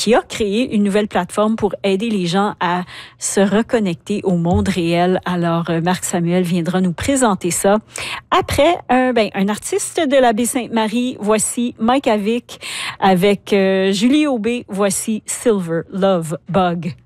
qui a créé une nouvelle plateforme pour aider les gens à se reconnecter au monde réel. Alors, Marc Samuel viendra nous présenter ça. Après, un artiste de la Baie-Sainte-Marie, voici Mike Avic avec Julie Aubé, voici Silver Love Bug.